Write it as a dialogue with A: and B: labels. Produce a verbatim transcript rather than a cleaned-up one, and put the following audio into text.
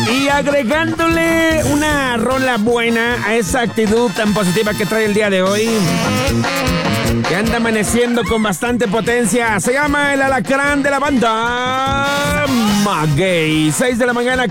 A: Y agregándole una rola buena a esa actitud tan positiva que trae el día de hoy, que anda amaneciendo con bastante potencia. Se llama El Alacrán de la banda Maguey. seis de la mañana